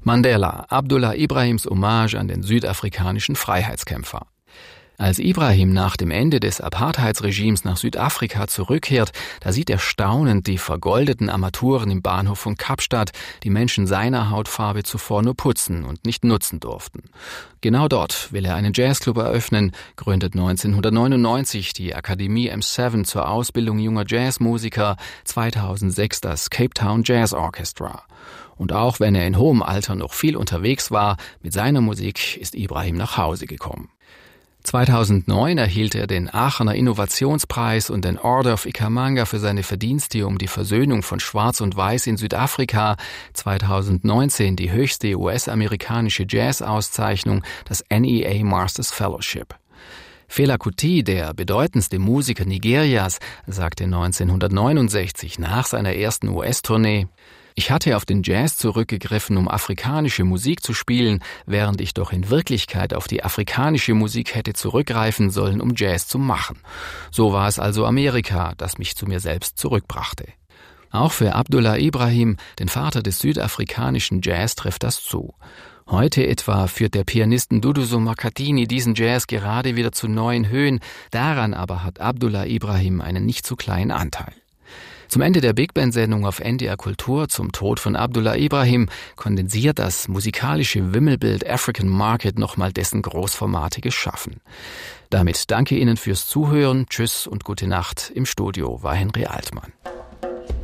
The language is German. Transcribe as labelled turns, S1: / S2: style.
S1: Mandela, Abdullah Ibrahims Hommage an den südafrikanischen Freiheitskämpfer. Als Ibrahim nach dem Ende des Apartheidsregimes nach Südafrika zurückkehrt, da sieht er staunend die vergoldeten Armaturen im Bahnhof von Kapstadt, die Menschen seiner Hautfarbe zuvor nur putzen und nicht nutzen durften. Genau dort will er einen Jazzclub eröffnen, gründet 1999 die Akademie M7 zur Ausbildung junger Jazzmusiker, 2006 das Cape Town Jazz Orchestra. Und auch wenn er in hohem Alter noch viel unterwegs war, mit seiner Musik ist Ibrahim nach Hause gekommen. 2009 erhielt er den Aachener Innovationspreis und den Order of Ikhamanga für seine Verdienste um die Versöhnung von Schwarz und Weiß in Südafrika, 2019 die höchste US-amerikanische Jazz-Auszeichnung, das NEA Masters Fellowship. Fela Kuti, der bedeutendste Musiker Nigerias, sagte 1969 nach seiner ersten US-Tournee: Ich hatte auf den Jazz zurückgegriffen, um afrikanische Musik zu spielen, während ich doch in Wirklichkeit auf die afrikanische Musik hätte zurückgreifen sollen, um Jazz zu machen. So war es also Amerika, das mich zu mir selbst zurückbrachte. Auch für Abdullah Ibrahim, den Vater des südafrikanischen Jazz, trifft das zu. Heute etwa führt der Pianist Duduzo Makadini diesen Jazz gerade wieder zu neuen Höhen, daran aber hat Abdullah Ibrahim einen nicht zu kleinen Anteil. Zum Ende der Big Band-Sendung auf NDR Kultur zum Tod von Abdullah Ibrahim kondensiert das musikalische Wimmelbild African Market nochmal dessen großformatiges Schaffen. Damit danke Ihnen fürs Zuhören, tschüss und gute Nacht. Im Studio war Henry Altmann.